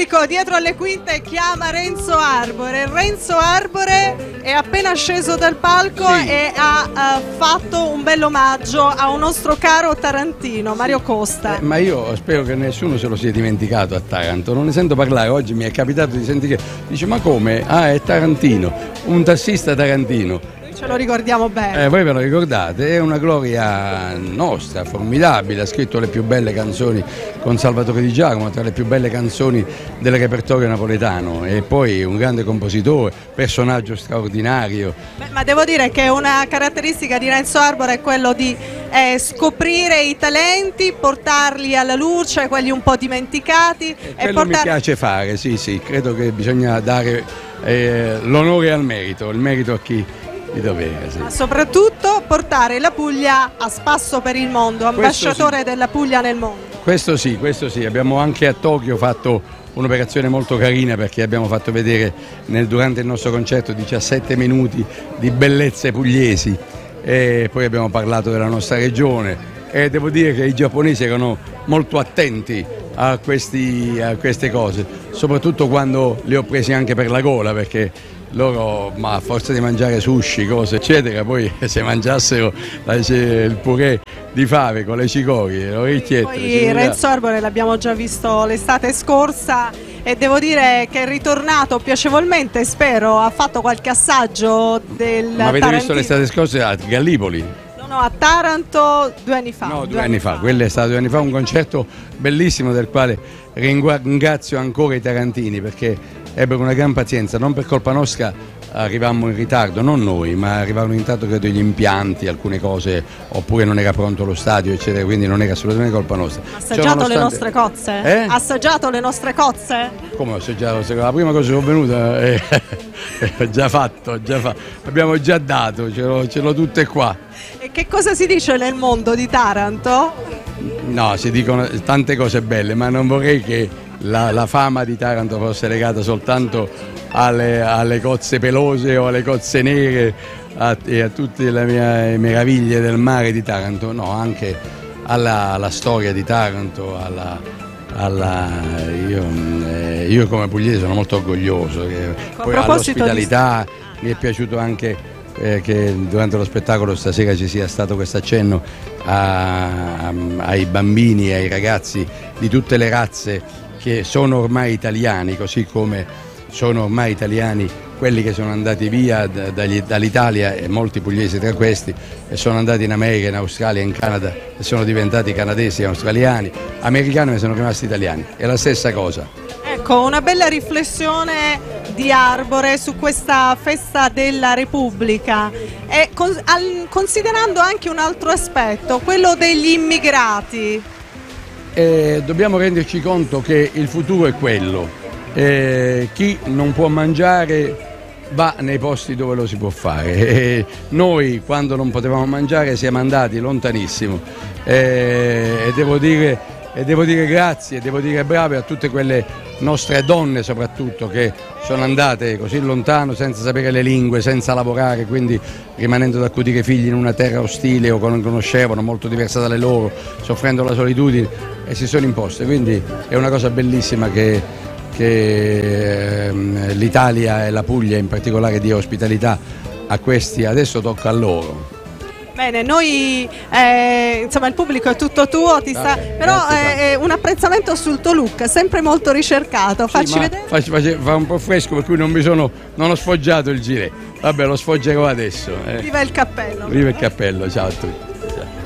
pubblico dietro alle quinte chiama Renzo Arbore. Renzo Arbore è appena sceso dal palco e ha fatto un bel omaggio a un nostro caro tarantino, Mario Costa. Ma io spero che nessuno se lo sia dimenticato a Taranto, non ne sento parlare. Oggi mi è capitato di sentire, dice ma come? Ah, è Tarantino, un tassista tarantino. Ce lo ricordiamo bene. Voi ve lo ricordate, è una gloria nostra, formidabile, ha scritto le più belle canzoni con Salvatore Di Giacomo, tra le più belle canzoni del repertorio napoletano, e poi un grande compositore, personaggio straordinario. Ma devo dire che una caratteristica di Renzo Arbore è quello di scoprire i talenti, portarli alla luce, quelli un po' dimenticati. Quello mi piace fare, sì, credo che bisogna dare l'onore al merito, il merito a chi di dovere. Sì. Ma soprattutto portare la Puglia a spasso per il mondo, ambasciatore della Puglia nel mondo. Questo sì, abbiamo anche a Tokyo fatto un'operazione molto carina, perché abbiamo fatto vedere durante il nostro concerto 17 minuti di bellezze pugliesi, e poi abbiamo parlato della nostra regione, e devo dire che i giapponesi erano molto attenti a queste cose, soprattutto quando li ho presi anche per la gola, perché loro, ma a forza di mangiare sushi, cose eccetera, poi se mangiassero il purè di fave con le cicorie, le orecchiette. Poi Renzo Arbore l'abbiamo già visto l'estate scorsa e devo dire che è ritornato piacevolmente, spero, ha fatto qualche assaggio del Ma avete Tarantino. visto l'estate scorsa a Gallipoli? No, a Taranto 2 anni fa. No, 2 anni fa, quello è stato 2 anni fa, un concerto bellissimo del quale ringrazio ancora i tarantini, perché ebbero una gran pazienza, non per colpa nostra arrivammo in ritardo, non noi, ma arrivarono in ritardo credo gli impianti, alcune cose, oppure non era pronto lo stadio eccetera, quindi non era assolutamente colpa nostra. Assaggiato le nostre cozze? Assaggiato le nostre cozze? Come ho assaggiato? La prima cosa che ho venuta già fatto, abbiamo già dato, ce l'ho tutte qua. E che cosa si dice nel mondo di Taranto? No, si dicono tante cose belle, ma non vorrei che la fama di Taranto fosse legata soltanto alle cozze pelose o alle cozze nere e a tutte le meraviglie del mare di Taranto, no, anche alla storia di Taranto, io come pugliese sono molto orgoglio, poi all'ospitalità. Mi è piaciuto anche che durante lo spettacolo stasera ci sia stato questo accenno ai bambini e ai ragazzi di tutte le razze che sono ormai italiani, così come sono ormai italiani quelli che sono andati via dall'Italia, e molti pugliesi tra questi, e sono andati in America, in Australia, in Canada e sono diventati canadesi e australiani, americani e sono rimasti italiani, è la stessa cosa. Ecco, una bella riflessione di Arbore su questa festa della Repubblica, e considerando anche un altro aspetto, quello degli immigrati. Dobbiamo renderci conto che il futuro è quello, chi non può mangiare va nei posti dove lo si può fare, noi quando non potevamo mangiare siamo andati lontanissimo, e devo dire grazie, devo dire brave a tutte quelle nostre donne soprattutto che sono andate così lontano senza sapere le lingue, senza lavorare, quindi rimanendo ad accudire figli in una terra ostile o che non conoscevano, molto diversa dalle loro, soffrendo la solitudine, e si sono imposte, quindi è una cosa bellissima che l'Italia e la Puglia in particolare dia ospitalità a questi, adesso tocca a loro. Bene, noi insomma il pubblico è tutto tuo, però un apprezzamento sul tuo look, sempre molto ricercato. Facci vedere. Fa un po' fresco, per cui non ho sfoggiato il gilet. Vabbè, lo sfoggerò adesso. Viva il cappello. Viva il cappello, ciao a tutti.